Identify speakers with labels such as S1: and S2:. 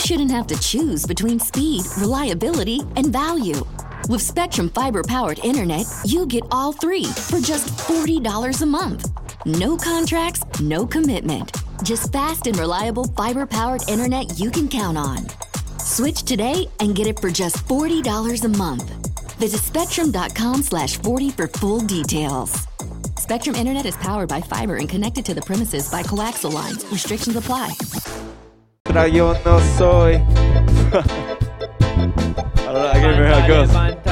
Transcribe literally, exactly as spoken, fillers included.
S1: shouldn't have to choose between speed, reliability, and value. With Spectrum Fiber-powered internet, you get all three for just forty dollars a month. No contracts, no commitment. Just fast and reliable fiber-powered internet you can count on. Switch today and get it for just forty dollars a month. Visit spectrum.com slash 40 for full details. Spectrum Internet is powered by fiber and connected to the premises by coaxial lines. Restrictions apply.
S2: Yo no soy. I don't know, I can't remember how it goes.